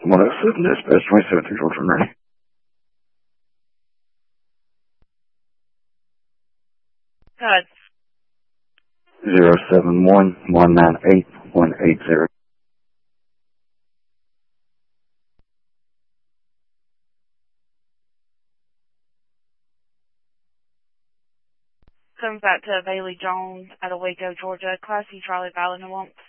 107 dispatch, 27th Georgia, ready. 071-198-180. Comes back to Bailey Jones out of Waco, Georgia. Class C Charlie Valley Nuance.